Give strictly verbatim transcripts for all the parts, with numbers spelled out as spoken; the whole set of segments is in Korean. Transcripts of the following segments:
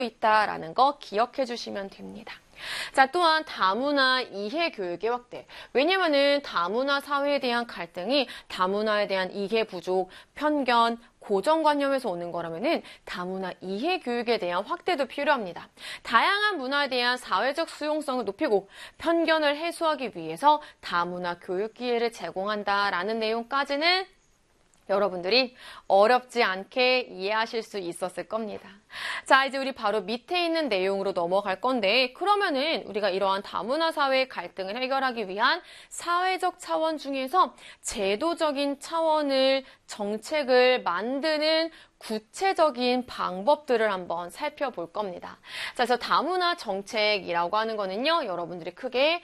있다라는 거 기억해 주시면 됩니다. 자, 또한 다문화 이해 교육의 확대. 왜냐면은 다문화 사회에 대한 갈등이 다문화에 대한 이해 부족, 편견, 고정관념에서 오는 거라면은 다문화 이해 교육에 대한 확대도 필요합니다. 다양한 문화에 대한 사회적 수용성을 높이고 편견을 해소하기 위해서 다문화 교육 기회를 제공한다라는 내용까지는 여러분들이 어렵지 않게 이해하실 수 있었을 겁니다. 자, 이제 우리 바로 밑에 있는 내용으로 넘어갈 건데, 그러면은 우리가 이러한 다문화 사회의 갈등을 해결하기 위한 사회적 차원 중에서 제도적인 차원을, 정책을 만드는 구체적인 방법들을 한번 살펴볼 겁니다. 자, 그래서 다문화 정책이라고 하는 거는요, 여러분들이 크게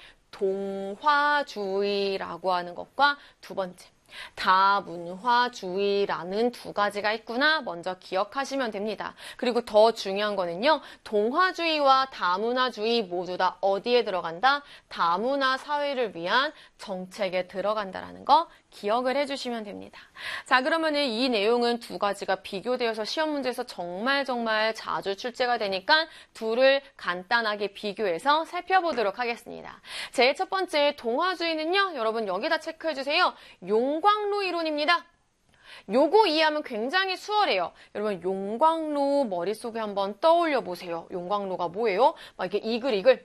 동화주의라고 하는 것과 두 번째, 다문화주의라는 두 가지가 있구나 먼저 기억하시면 됩니다. 그리고 더 중요한 거는요. 동화주의와 다문화주의 모두 다 어디에 들어간다? 다문화 사회를 위한 정책에 들어간다라는 거 기억을 해주시면 됩니다. 자, 그러면은 이 내용은 두 가지가 비교되어서 시험 문제에서 정말 정말 자주 출제가 되니까 둘을 간단하게 비교해서 살펴보도록 하겠습니다. 제일 첫 번째 동화주의는요. 여러분 여기다 체크해주세요. 용광로 이론입니다. 요거 이해하면 굉장히 수월해요. 여러분 용광로 머릿속에 한번 떠올려 보세요. 용광로가 뭐예요? 막 이렇게 이글이글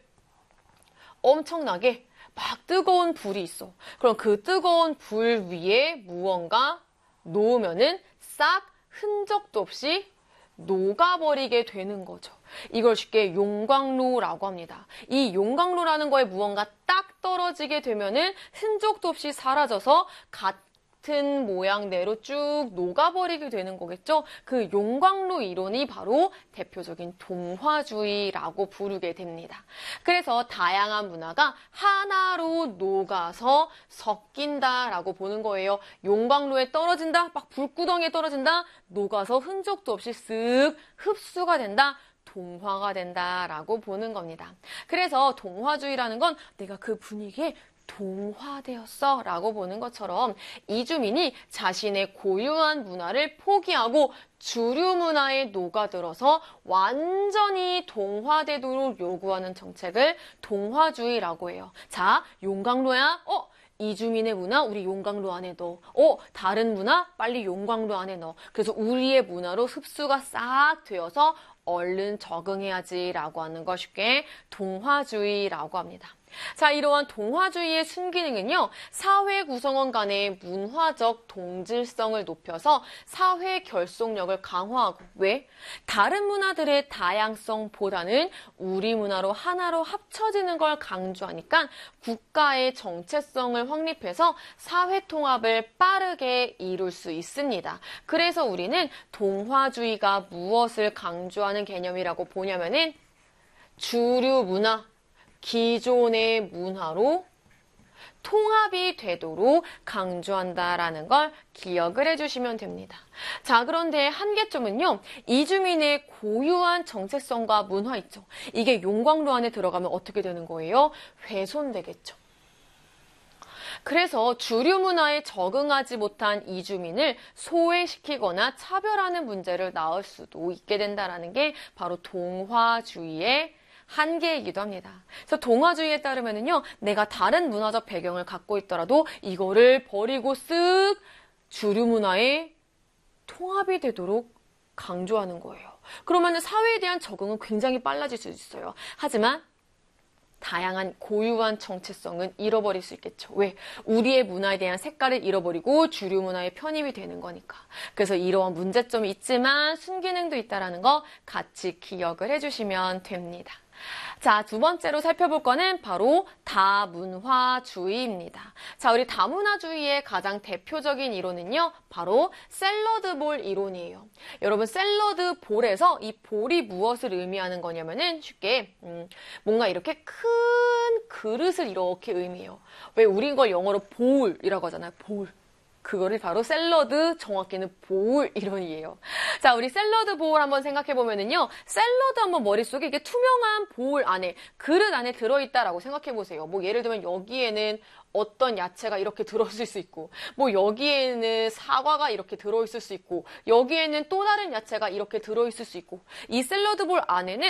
엄청나게 막 뜨거운 불이 있어. 그럼 그 뜨거운 불 위에 무언가 놓으면은 싹 흔적도 없이 녹아버리게 되는 거죠. 이걸 쉽게 용광로라고 합니다. 이 용광로라는 거에 무언가 딱 떨어지게 되면은 흔적도 없이 사라져서 같은 모양대로 쭉 녹아버리게 되는 거겠죠. 그 용광로 이론이 바로 대표적인 동화주의라고 부르게 됩니다. 그래서 다양한 문화가 하나로 녹아서 섞인다라고 보는 거예요. 용광로에 떨어진다, 막 불구덩이에 떨어진다, 녹아서 흔적도 없이 쓱 흡수가 된다. 동화가 된다라고 보는 겁니다. 그래서 동화주의라는 건 내가 그 분위기에 동화되었어 라고 보는 것처럼 이주민이 자신의 고유한 문화를 포기하고 주류 문화에 녹아들어서 완전히 동화되도록 요구하는 정책을 동화주의라고 해요. 자, 용광로야? 어? 이주민의 문화 우리 용광로 안에 넣어. 어? 다른 문화? 빨리 용광로 안에 넣어. 그래서 우리의 문화로 흡수가 싹 되어서 얼른 적응해야지 라고 하는 걸 쉽게 동화주의라고 합니다. 자, 이러한 동화주의의 순기능은요, 사회 구성원 간의 문화적 동질성을 높여서 사회 결속력을 강화하고, 왜? 다른 문화들의 다양성보다는 우리 문화로 하나로 합쳐지는 걸 강조하니까 국가의 정체성을 확립해서 사회 통합을 빠르게 이룰 수 있습니다. 그래서 우리는 동화주의가 무엇을 강조하는 개념이라고 보냐면은 주류 문화, 기존의 문화로 통합이 되도록 강조한다라는 걸 기억을 해주시면 됩니다. 자, 그런데 한계점은요. 이주민의 고유한 정체성과 문화 있죠. 이게 용광로 안에 들어가면 어떻게 되는 거예요? 훼손되겠죠. 그래서 주류 문화에 적응하지 못한 이주민을 소외시키거나 차별하는 문제를 낳을 수도 있게 된다는 게 바로 동화주의의 한계이기도 합니다. 그래서 동화주의에 따르면은요, 내가 다른 문화적 배경을 갖고 있더라도 이거를 버리고 쓱 주류 문화에 통합이 되도록 강조하는 거예요. 그러면은 사회에 대한 적응은 굉장히 빨라질 수 있어요. 하지만 다양한 고유한 정체성은 잃어버릴 수 있겠죠. 왜? 우리의 문화에 대한 색깔을 잃어버리고 주류 문화에 편입이 되는 거니까. 그래서 이러한 문제점이 있지만 순기능도 있다는 거 같이 기억을 해주시면 됩니다. 자, 두 번째로 살펴볼 거는 바로 다문화주의입니다. 자, 우리 다문화주의의 가장 대표적인 이론은요, 바로 샐러드 볼 이론이에요. 여러분, 샐러드 볼에서 이 볼이 무엇을 의미하는 거냐면은 쉽게 음, 뭔가 이렇게 큰 그릇을 이렇게 의미해요. 왜 우리 이걸 영어로 볼이라고 하잖아요. 볼. 그거를 바로 샐러드, 정확히는 볼 이론이에요. 자, 우리 샐러드 볼 한번 생각해 보면은요, 샐러드 한번 머릿속에 이게 투명한 볼 안에, 그릇 안에 들어있다라고 생각해 보세요. 뭐 예를 들면 여기에는 어떤 야채가 이렇게 들어있을 수 있고, 뭐 여기에는 사과가 이렇게 들어있을 수 있고, 여기에는 또 다른 야채가 이렇게 들어있을 수 있고, 이 샐러드 볼 안에는